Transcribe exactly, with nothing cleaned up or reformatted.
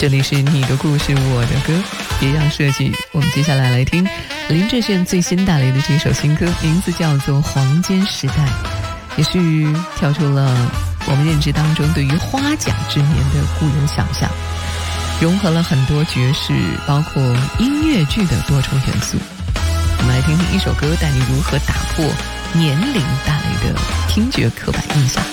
这里是你的故事我的歌，别样设计。我们接下来来听林志炫最新带来的这首新歌，名字叫做《黄金时代》，也是跳出了我们认知当中对于花甲之年的固有想象，融合了很多爵士包括音乐剧的多重元素。我们来听听一首歌带你如何打破年龄带来的听觉刻板印象。